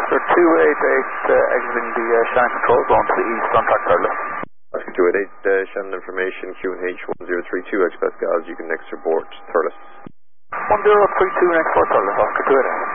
Oscar 288 exiting the Shannon control, going to the east, contact Thurles. Oscar 288, Shannon information, QNH 1032, expect guys, you can next report Thurles. 1032 next report Thurles, Oscar 288.